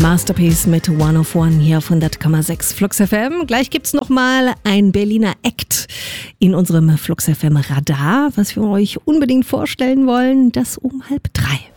Masterpiece mit One of One hier auf 100,6 Flux FM. Gleich gibt's nochmal ein Berliner Act in unserem Flux FM Radar, was wir euch unbedingt vorstellen wollen, das um 2:30.